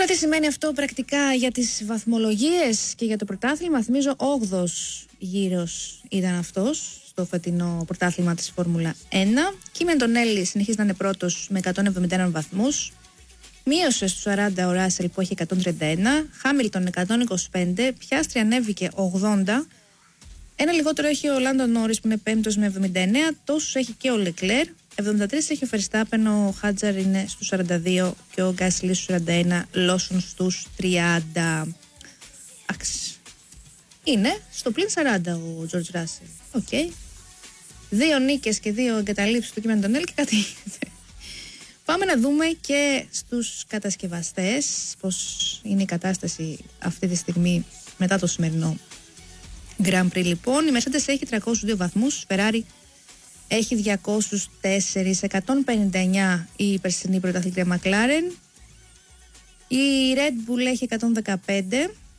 τι σημαίνει αυτό πρακτικά για τις βαθμολογίες και για το πρωτάθλημα? Θυμίζω 8ος γύρος ήταν αυτός στο φετινό πρωτάθλημα της Φόρμουλα 1. Κείμενο Νέλη συνεχίζει να είναι πρώτος με 171 βαθμούς. Μείωσε στους 40 ο Ράσελ που έχει 131. Χάμιλτον 125. Πιάστρι ανέβηκε 80. Ένα λιγότερο έχει ο Λάντο Νόρις που είναι 5ος με 79. Τόσους έχει και ο Λεκλέρ. 73 έχει ο Φεριστάπεν, ο Χάτζαρ είναι στους 42 και ο Γκάσλι στους 41, Λόσον στους 30. Είναι στο πλην 40 ο Τζορτζ Ράσελ. Οκ. 2 νίκες και 2 εγκαταλείψεις του κείμενου Ντονέλ και κάτι γίνεται. Πάμε να δούμε και στους κατασκευαστές πώς είναι η κατάσταση αυτή τη στιγμή μετά το σημερινό Grand Prix. Λοιπόν, η Mercedes έχει 302 βαθμούς, Ferrari έχει 204, 159 η περσινή πρωταθλήτρια McLaren. Η Red Bull έχει 115,